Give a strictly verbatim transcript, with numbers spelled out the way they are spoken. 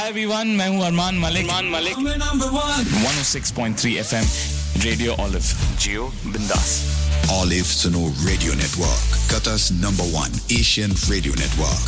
Everyone, मैं हूं Armaan Malik Armaan Malik one oh six point three F M radio olive जियो बिंदास Olive Suno Radio Network, Qatar's number one Asian radio network.